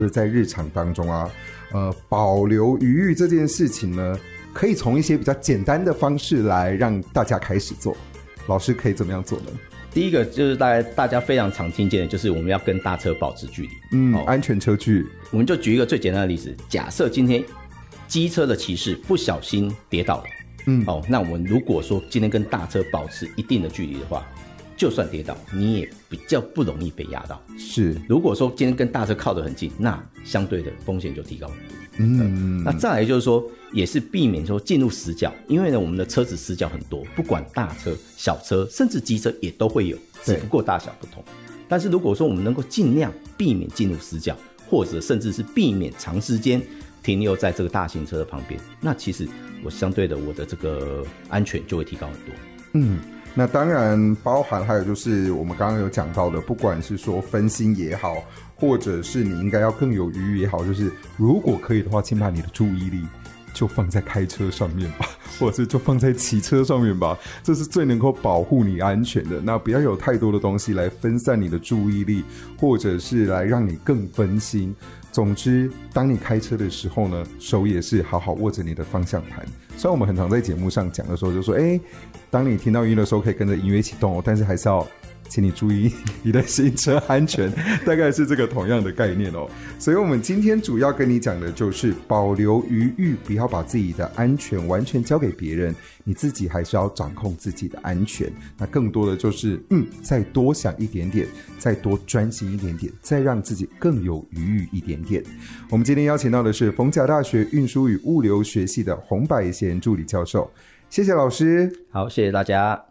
在日常当中啊，保留余裕这件事情呢，可以从一些比较简单的方式来让大家开始做。老师可以怎么样做呢？ 第一个就是大家非常常听见的，就是我们要跟大车保持距离， 安全车距。 我们就举一个最简单的例子，假设今天机车的骑士不小心跌倒了，那我们如果说今天跟大车保持一定的距离的话，就算跌倒，你也比较不容易被压到。 是， 如果说今天跟大车靠得很近，那相对的风险就提高很多。那再来就是说，也是避免说进入死角，因为呢，我们的车子死角很多，不管大车、小车，甚至机车也都会有，只不过大小不同。但是如果说我们能够尽量避免进入死角，或者甚至是避免长时间停留在这个大型车的旁边，那其实我相对的我的这个安全就会提高很多。 那当然包含还有就是我们刚刚有讲到的，不管是说分心也好，或者是你应该要更有余裕也好，就是如果可以的话，请把你的注意力就放在开车上面吧，或者是就放在骑车上面吧，这是最能够保护你安全的。那不要有太多的东西来分散你的注意力，或者是来让你更分心。总之当你开车的时候呢，手也是好好握着你的方向盘。虽然我们很常在节目上讲的时候就说当你听到音乐的时候可以跟着音乐一起动但是还是要请你注意你的行车安全，大概是这个同样的概念所以我们今天主要跟你讲的就是保留余裕，不要把自己的安全完全交给别人，你自己还是要掌控自己的安全。那更多的就是再多想一点点，再多专心一点点，再让自己更有余裕一点点。我们今天邀请到的是逢甲大学运输与物流学系的洪百贤助理教授，谢谢老师。 好，谢谢大家。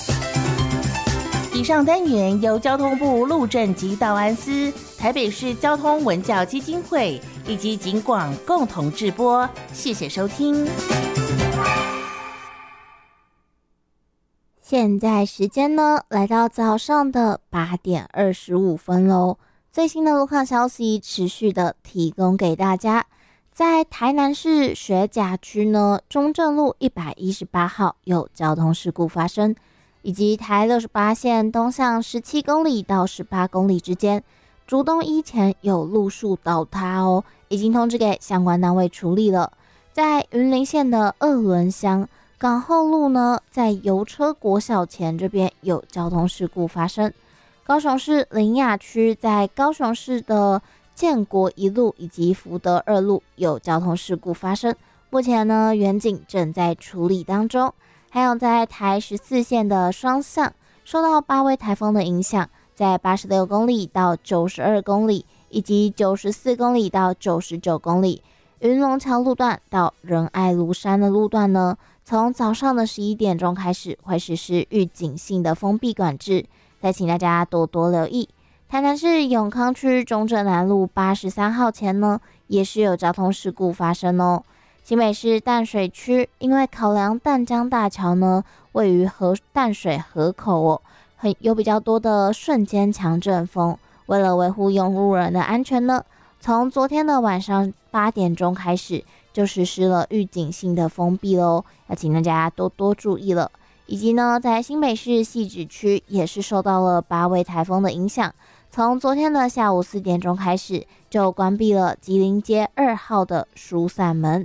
以上单元由交通部路政及道安司、台北市交通文教基金会以及警广共同制播，谢谢收听。 现在时间呢，来到早上的8点25分咯。最新的路况消息持续的提供给大家。在台南市学甲区呢，中正路118号有交通事故发生，以及台68线东向17公里到18公里之间，竹东一前有路树倒塌已经通知给相关单位处理了。在云林县的二仑乡港后路呢，在油车国小前这边有交通事故发生。高雄市苓雅区在高雄市的建国一路以及福德二路有交通事故发生，目前呢远警正在处理当中。还有在台14线的双向，受到8位台风的影响，在86公里到92公里以及94公里到99公里，云龙桥路段到仁爱庐山的路段呢，从早上的11点钟开始会实施预警性的封闭管制，再请大家多多留意。台南市永康区中正南路83号前呢，也是有交通事故发生新北市淡水区因为考量淡江大桥呢位于淡水河口有比较多的瞬间强阵风，为了维护用路人的安全呢，从昨天的晚上8点钟开始就实施了预警性的封闭咯，要请大家多多注意了。以及呢，在新北市汐止区也是受到了8位台风的影响，从昨天的下午4点钟开始就关闭了吉林街2号的疏散门。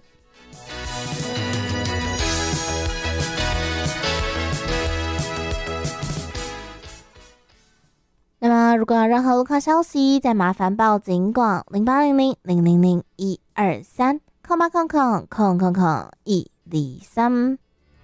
那么如果有任何路况消息，再麻烦报警广0800000123空8空空空空空123。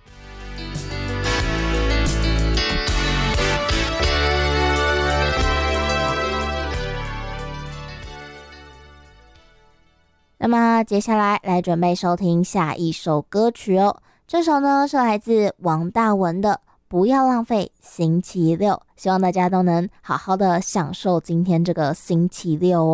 那么接下来准备收听下一首歌曲这首呢是来自王大文的不要浪费星期六，希望大家都能好好的享受今天这个星期六